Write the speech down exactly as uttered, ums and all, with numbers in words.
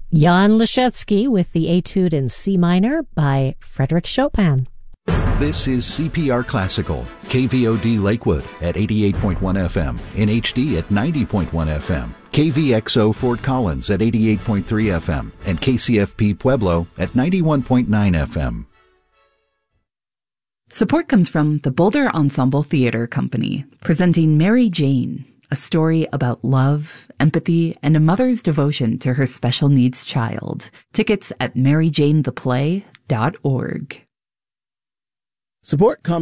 Jan Leschetsky with the Etude in C minor by Frédéric Chopin. This is C P R Classical, K V O D Lakewood at eighty-eight point one F M, in H D at ninety point one F M, K V X O Fort Collins at eighty-eight point three F M, and K C F P Pueblo at ninety-one point nine F M. Support comes from the Boulder Ensemble Theater Company, presenting Mary Jane, a story about love, empathy, and a mother's devotion to her special needs child. Tickets at mary jane the play dot org. Support comes